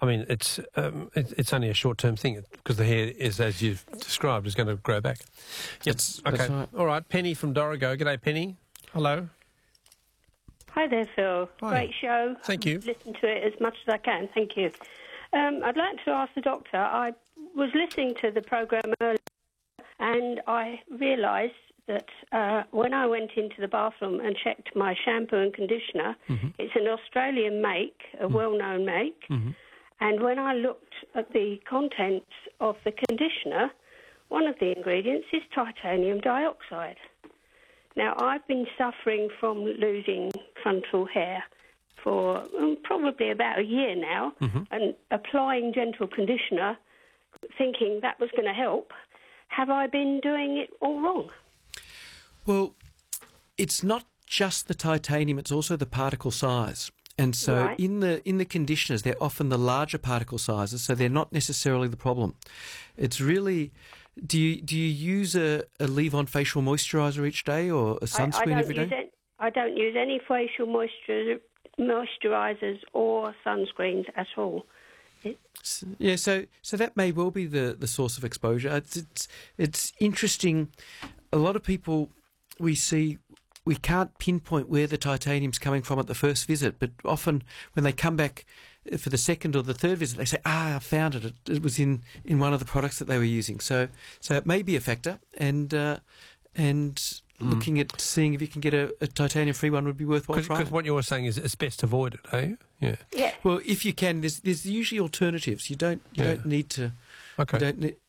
I mean, it's only a short-term thing because the hair is, as you've described, is going to grow back. Yes, Okay. that's right. All right. Penny from Dorrigo. G'day, Penny. Hello. Hi there, Phil. Hi. Great show. Thank you. Listen to it as much as I can. Thank you. I'd like to ask the doctor. I was listening to the programme earlier, and I realised that when I went into the bathroom and checked my shampoo and conditioner, it's an Australian make, a well-known make, and when I looked at the contents of the conditioner, one of the ingredients is titanium dioxide. Now, I've been suffering from losing frontal hair for probably about a year now, and applying gentle conditioner, thinking that was going to help. Have I been doing it all wrong? Well, it's not just the titanium, it's also the particle size. And so Right. in the conditioners, they're often the larger particle sizes, so they're not necessarily the problem. It's really... Do you use a leave-on facial moisturiser each day or a sunscreen every day? I don't use any facial moisturisers or sunscreens at all. Yeah, so that may well be the source of exposure. It's interesting. A lot of people we see, we can't pinpoint where the titanium's coming from at the first visit, but often when they come back for the second or the third visit, they say, I found it. It was in one of the products that they were using. So it may be a factor, and looking at seeing if you can get a titanium-free one would be worthwhile trying. Because what you're saying is it's best to avoid it, eh? Yeah. Yeah. Well, if you can, there's usually alternatives. You don't need to. Okay. You don't need,